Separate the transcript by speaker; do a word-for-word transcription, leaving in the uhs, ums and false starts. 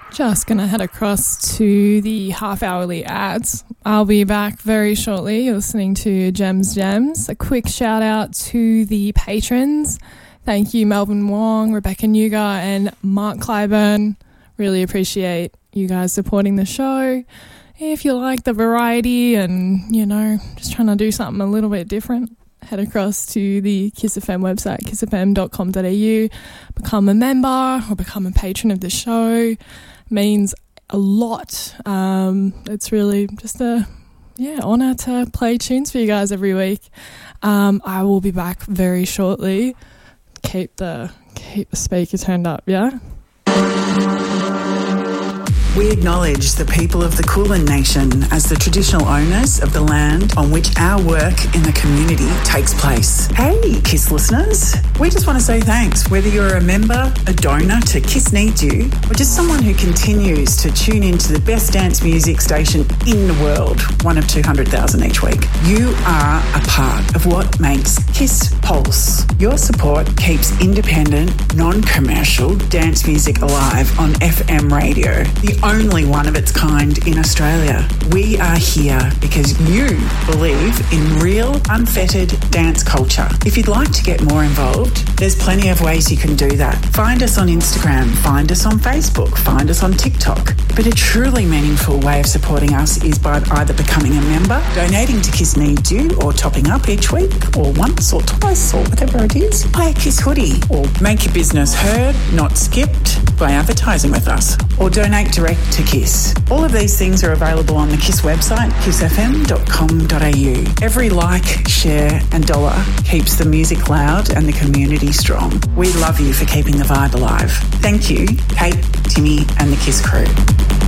Speaker 1: Just going to head across to the half-hourly ads. I'll be back very shortly. You're listening to Gems Gems. A quick shout-out to the patrons. Thank you, Melvin Wong, Rebecca Nuga, and Mark Clyburn. Really appreciate you guys supporting the show. If you like the variety and, you know, just trying to do something a little bit different, head across to the Kiss F M website, kiss f m dot com dot a u. Become a member or become a patron of the show. Means a lot. Um, it's really just a yeah honour to play tunes for you guys every week. Um, I will be back very shortly. Keep the keep the speaker turned up, yeah.
Speaker 2: We acknowledge the people of the Kulin Nation as the traditional owners of the land on which our work in the community takes place. Hey, KISS listeners, we just want to say thanks, whether you're a member, a donor to KISS Needs You, or just someone who continues to tune into the best dance music station in the world, one of two hundred thousand each week. You are a part of what makes KISS Pulse. Your support keeps independent, non-commercial dance music alive on F M radio, the only one of its kind in Australia. We are here because you believe in real, unfettered dance culture. If you'd like to get more involved, there's plenty of ways you can do that. Find us on Instagram, find us on Facebook, find us on TikTok. But a truly meaningful way of supporting us is by either becoming a member, donating to KISS Needs You, or topping up each week, or once or twice, or whatever it is. Buy a KISS hoodie, or make your business heard, not skipped, by advertising with us, or donate direct to KISS. All of these things are available on the KISS website, kiss f m dot com dot a u. Every like, share and dollar keeps the music loud and the community strong. We love you for keeping the vibe alive. Thank you, Kate, Timmy and the KISS crew.